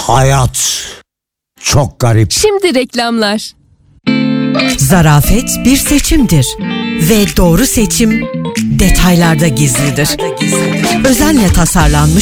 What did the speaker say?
Hayat çok garip. Şimdi reklamlar. Zarafet bir seçimdir ve doğru seçim detaylarda gizlidir. Özenle tasarlanmış